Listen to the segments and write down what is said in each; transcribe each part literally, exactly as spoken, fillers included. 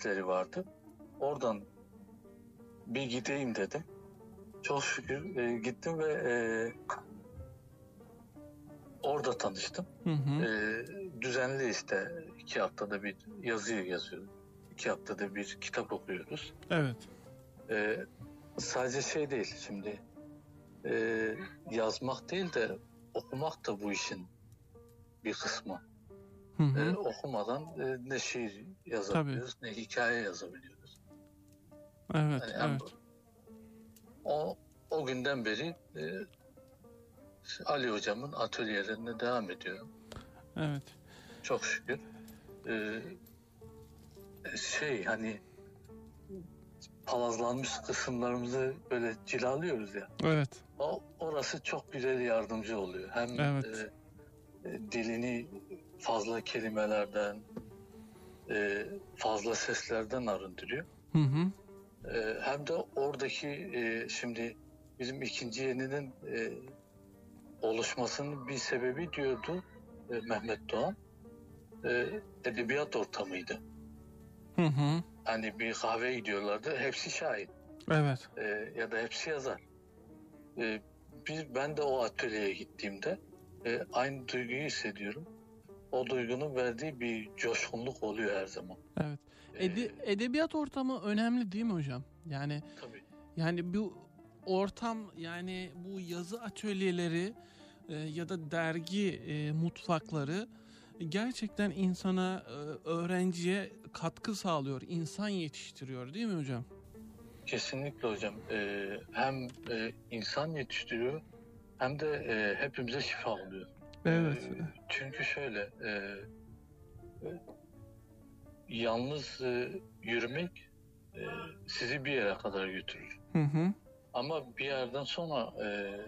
işleri vardı. Oradan bir gideyim dedim. Çok şükür e, gittim ve e, orada tanıştım. Hı hı. E, düzenli işte iki haftada bir yazıyı yazıyoruz. İki haftada bir kitap okuyoruz. Evet. E, sadece şey değil şimdi e, yazmak değil de okumak da bu işin bir kısmı. Hı hı. E, okumadan e, ne şiir yazabiliyoruz, tabii, ne hikaye yazabiliyoruz. Evet, yani evet. O o günden beri e, Ali hocamın atölyelerine devam ediyorum. Evet. Çok şükür. E, şey hani palazlanmış kısımlarımızı böyle cilalıyoruz ya. Evet. O orası çok güzel yardımcı oluyor. Hem evet. e, e, dilini fazla kelimelerden, e, fazla seslerden arındırıyor. Hı hı. E, hem de oradaki e, şimdi bizim ikinci yeninin e, oluşmasının bir sebebi diyordu e, Mehmet Doğan. E, edebiyat ortamıydı. Hı hı. Hani bir kahveye gidiyorlardı, hepsi şair. Evet. E, ya da hepsi yazar. E, biz, ben de o atölyeye gittiğimde e, aynı duyguyu hissediyorum. O duygunun verdiği bir coşkunluk oluyor her zaman. Evet. Ede- ee, edebiyat ortamı önemli değil mi hocam? Yani tabii. Yani bu ortam, yani bu yazı atölyeleri e, ya da dergi e, mutfakları gerçekten insana, e, öğrenciye katkı sağlıyor, insan yetiştiriyor değil mi hocam? Kesinlikle hocam. Ee, hem e, insan yetiştiriyor hem de e, hepimize şifa oluyor. Evet. Ee, çünkü şöyle e, e, yalnız e, yürümek e, sizi bir yere kadar götürür. Hı hı. Ama bir yerden sonra e,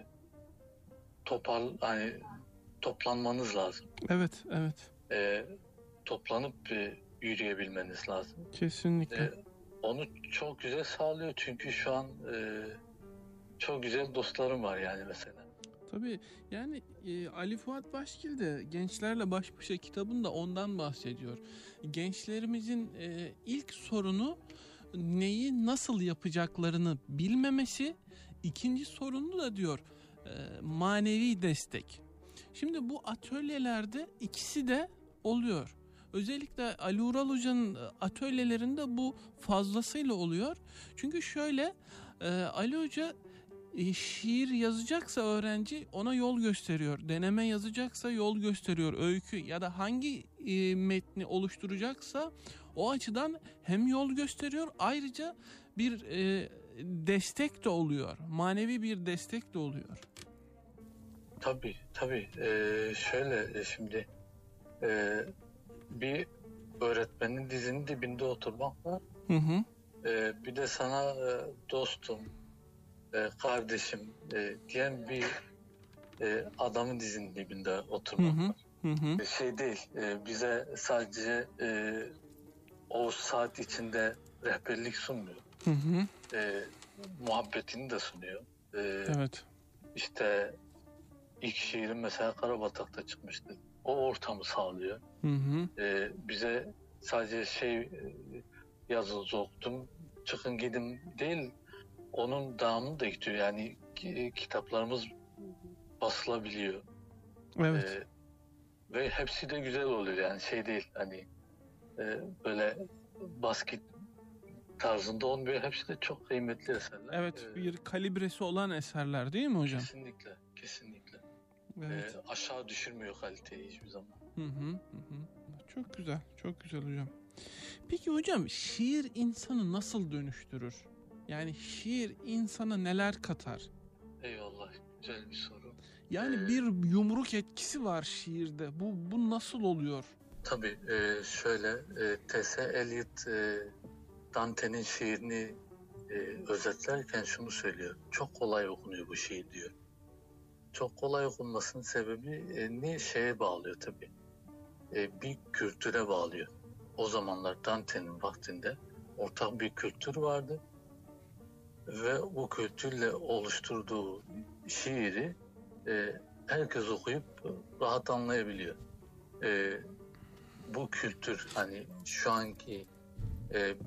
topar hani toplanmanız lazım. Evet, evet. E, toplanıp e, yürüyebilmeniz lazım. Kesinlikle. E, onu çok güzel sağlıyor çünkü şu an e, çok güzel dostlarım var yani mesela. Tabii yani e, Ali Fuat Başkil de Gençlerle Baş Başa kitabında ondan bahsediyor. Gençlerimizin e, ilk sorunu neyi nasıl yapacaklarını bilmemesi, ikinci sorunu da diyor e, manevi destek. Şimdi bu atölyelerde ikisi de oluyor. Özellikle Ali Ural Hoca'nın atölyelerinde bu fazlasıyla oluyor. Çünkü şöyle e, Ali Hoca e, şiir yazacaksa öğrenci ona yol gösteriyor. Deneme yazacaksa yol gösteriyor. Öykü ya da hangi e, metni oluşturacaksa o açıdan hem yol gösteriyor, ayrıca bir e, destek de oluyor. Manevi bir destek de oluyor. Tabii tabii. Ee, şöyle şimdi e, bir öğretmenin dizinin dibinde oturmak var. Hı hı. Ee, bir de sana e, dostum, e, kardeşim e, diyen bir e, adamın dizinin dibinde oturmak hı hı. var. Hı hı. Şey değil, e, bize sadece e, o saat içinde rehberlik sunmuyor. Hı hı. E, muhabbetini de sunuyor. E, Evet. İşte ilk şiirim mesela Karabatak'ta çıkmıştı. O ortamı sağlıyor. Hı hı. E, bize sadece şey e, yazınızı okudum, çıkın gidin değil, onun devamını da gidiyor. Yani ki, kitaplarımız basılabiliyor. Evet. E, ve hepsi de güzel oluyor yani şey değil hani e, böyle basket tarzında olmuyor. Hepsi de çok kıymetli eserler. Evet, ee, bir kalibresi olan eserler değil mi hocam? Kesinlikle, kesinlikle. Evet. Ee, aşağı düşürmüyor kaliteyi hiçbir zaman. Hı hı, hı. Çok güzel, çok güzel hocam. Peki hocam, şiir insanı nasıl dönüştürür? Yani şiir insana neler katar? Eyvallah, güzel bir soru. Yani ee, bir yumruk etkisi var şiirde. Bu bu nasıl oluyor? Tabii e, şöyle e, T S Eliot e, Dante'nin şiirini e, özetlerken şunu söylüyor. Çok kolay okunuyor bu şiir diyor. Çok kolay okunmasının sebebi e, ne şeye bağlıyor tabii. E, bir kültüre bağlıyor. O zamanlar Dante'nin vaktinde ortak bir kültür vardı ve bu kültürle oluşturduğu şiiri e, herkes okuyup rahat anlayabiliyor. E, bu kültür hani şu anki e,